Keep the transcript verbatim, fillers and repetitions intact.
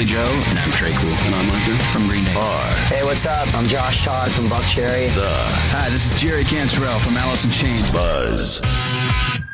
Billy Joe. And I'm Trey Cool. And I'm Arthur from Green Day. Are Hey, what's up? I'm Josh Todd from Buck Cherry. the Hi, this is Jerry Cantrell from Alice in Chains. Buzz.